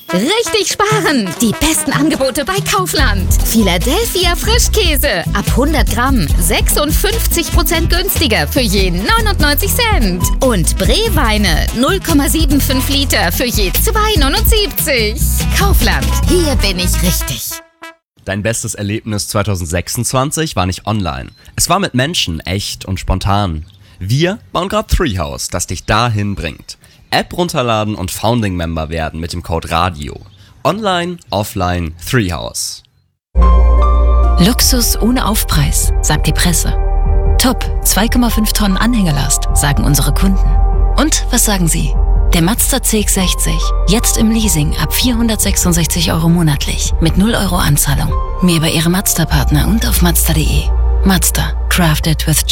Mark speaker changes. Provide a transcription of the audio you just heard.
Speaker 1: Richtig sparen! Die besten Angebote bei Kaufland. Philadelphia Frischkäse ab 100 Gramm 56% günstiger für je 99 Cent. Und Bree-Weine 0,75 Liter für je 2,79. Kaufland, hier bin ich richtig.
Speaker 2: Dein bestes Erlebnis 2026 war nicht online. Es war mit Menschen, echt und spontan. Wir bauen gerade Treehouse, das dich dahin bringt. App runterladen und Founding-Member werden mit dem Code RADIO. Online, offline, Treehouse.
Speaker 3: Luxus ohne Aufpreis, sagt die Presse. Top, 2,5 Tonnen Anhängelast, sagen unsere Kunden. Und was sagen Sie? Der Mazda CX-60, jetzt im Leasing ab 466 € monatlich, mit 0 € Anzahlung. Mehr bei Ihrem Mazda-Partner und auf Mazda.de. Mazda, crafted with